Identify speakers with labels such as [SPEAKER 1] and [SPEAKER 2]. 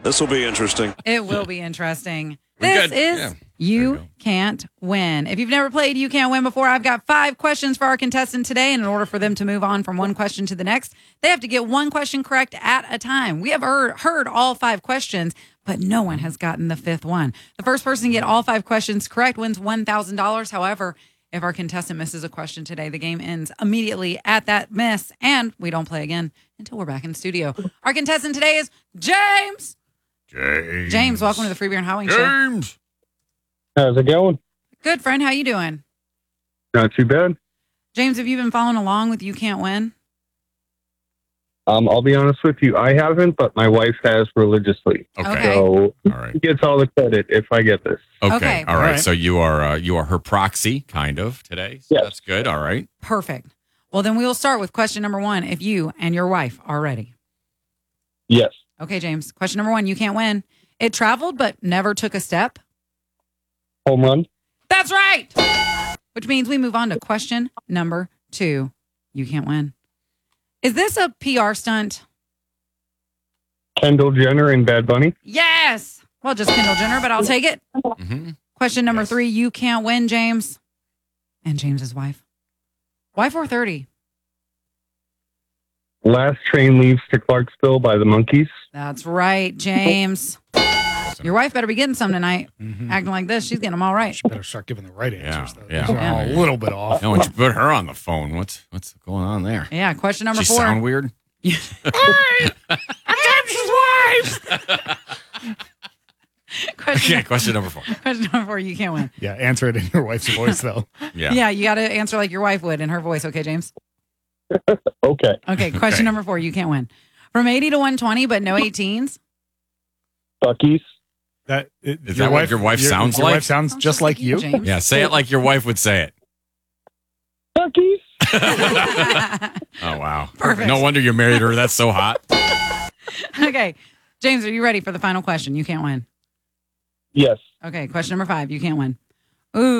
[SPEAKER 1] This will be interesting.
[SPEAKER 2] It will be interesting.
[SPEAKER 3] We
[SPEAKER 2] This
[SPEAKER 3] got-
[SPEAKER 2] is
[SPEAKER 3] yeah.
[SPEAKER 2] You Can't Win. If you've never played You Can't Win before, I've got 5 questions for our contestant today. And in order for them to move on from one question to the next, they have to get one question correct at a time. We have heard all 5 questions, but no one has gotten the 5th one. The first person to get all 5 questions correct wins $1,000. However, if our contestant misses a question today, the game ends immediately at that miss, and we don't play again until we're back in the studio. Our contestant today is James. James, welcome to the Free Beer and Hot Wings Show.
[SPEAKER 3] James.
[SPEAKER 4] How's it going?
[SPEAKER 2] Good, friend. How you doing?
[SPEAKER 4] Not too bad.
[SPEAKER 2] James, have you been following along with You Can't Win?
[SPEAKER 4] I'll be honest with you, I haven't, but my wife has religiously.
[SPEAKER 3] Okay.
[SPEAKER 4] So
[SPEAKER 3] All right.
[SPEAKER 4] she gets all the credit if I get this.
[SPEAKER 3] Okay.
[SPEAKER 2] Okay.
[SPEAKER 3] All right.
[SPEAKER 5] All right.
[SPEAKER 3] So you are her proxy, kind of, today. So
[SPEAKER 4] Yes.
[SPEAKER 3] That's good. All right.
[SPEAKER 2] Perfect. Well, then we will start with question number 1 if you and your wife are ready.
[SPEAKER 4] Yes.
[SPEAKER 2] Okay, James. Question number 1, You Can't Win. It traveled but never took a step.
[SPEAKER 4] Home run.
[SPEAKER 2] That's right. Which means we move on to question number 2. You Can't Win. Is this a PR stunt?
[SPEAKER 4] Kendall Jenner and Bad Bunny.
[SPEAKER 2] Yes. Well, just Kendall Jenner, but I'll take it.
[SPEAKER 3] Mm-hmm.
[SPEAKER 2] Question number
[SPEAKER 3] Yes.
[SPEAKER 2] 3, You Can't Win, James. And James's wife. Why 4:30?
[SPEAKER 4] Last Train Leaves to Clarksville by the Monkees.
[SPEAKER 2] That's right, James. Your wife better be getting some tonight.
[SPEAKER 5] Mm-hmm.
[SPEAKER 2] Acting like this, she's getting them all right.
[SPEAKER 5] Better start giving the right answers, though.
[SPEAKER 3] yeah.
[SPEAKER 5] These are all a little bit off.
[SPEAKER 3] No, when you put her on the phone, what's going on there?
[SPEAKER 2] Yeah, question number
[SPEAKER 3] She
[SPEAKER 2] 4.
[SPEAKER 3] sound weird?
[SPEAKER 2] Question,
[SPEAKER 3] Okay. Question number 4.
[SPEAKER 2] question number 4, You Can't Win.
[SPEAKER 5] Yeah, answer it in your wife's voice, though.
[SPEAKER 3] Yeah.
[SPEAKER 2] Yeah, you got to answer like your wife would in her voice. Okay, James?
[SPEAKER 4] Okay.
[SPEAKER 2] Okay, question number 4, You Can't Win. From 80 to 120, but no 18s.
[SPEAKER 4] Bucky's.
[SPEAKER 3] Is that what your wife sounds
[SPEAKER 5] your
[SPEAKER 3] like?
[SPEAKER 5] wife sounds just like you.
[SPEAKER 2] James.
[SPEAKER 3] Yeah. Say it like your wife would say it.
[SPEAKER 4] Bucky's.
[SPEAKER 3] Oh, wow.
[SPEAKER 2] Perfect.
[SPEAKER 3] No wonder you married her. That's so hot.
[SPEAKER 2] Okay, James, are you ready for the final question? You Can't Win.
[SPEAKER 4] Yes.
[SPEAKER 2] Okay, question number 5, You Can't Win. Ooh.